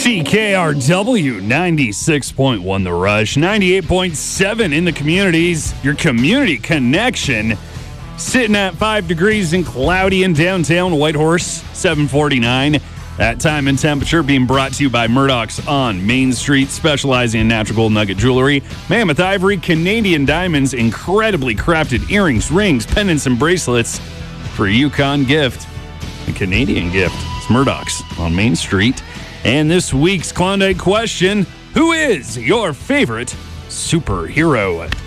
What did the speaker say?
CKRW 96.1 The Rush, 98.7 in the communities. Your community connection. Sitting at 5 degrees and cloudy in downtown Whitehorse, 749. That time and temperature being brought to you by Murdoch's on Main Street, specializing in natural gold nugget jewelry, mammoth ivory, Canadian diamonds, incredibly crafted earrings, rings, pendants, and bracelets for a Yukon gift. A Canadian gift. It's Murdoch's on Main Street. And this week's Klondike question, who is your favorite superhero?